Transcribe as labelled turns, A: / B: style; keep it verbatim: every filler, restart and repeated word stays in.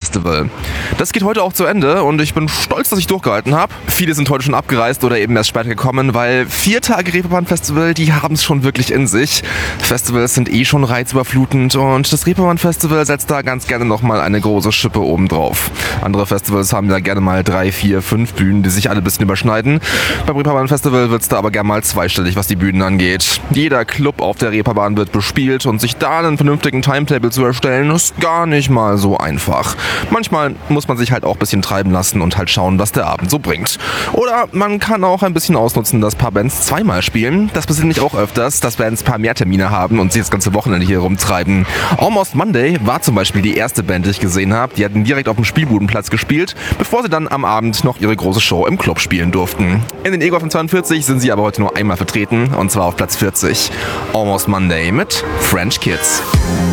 A: Festival. Das geht heute auch zu Ende und ich bin stolz, dass ich durchgehalten habe. Viele sind heute schon abgereist oder eben erst später gekommen, weil vier Tage Reeperbahn Festival, die haben es schon wirklich in sich. Festivals sind eh schon reizüberflutend und das Reeperbahn Festival setzt da ganz gerne nochmal eine große Schippe oben drauf. Andere Festivals haben da gerne mal drei, vier, fünf Bühnen, die sich alle ein bisschen überschneiden. Beim Reeperbahn Festival wird es da aber gerne mal zweistellig, was die Bühnen angeht. Jeder Club auf der Reeperbahn wird bespielt und sich da einen vernünftigen Timetable zu erstellen, ist gar nicht mal so einfach. Manchmal muss man sich halt auch ein bisschen treiben lassen und halt schauen, was der Abend so bringt. Oder man kann auch ein bisschen ausnutzen, dass ein paar Bands zweimal spielen. Das passiert nämlich auch öfters, dass Bands ein paar mehr Termine haben und sich das ganze Wochenende hier rumtreiben. Almost Monday war zum Beispiel die erste Band, die ich gesehen habe. Die hatten direkt auf dem Spielbudenplatz gespielt, bevor sie dann am Abend noch ihre große Show im Club spielen durften. In den Ego fünfundzwanzig sind sie aber heute nur einmal vertreten, und zwar auf Platz vierzig. Almost Monday mit French Kids.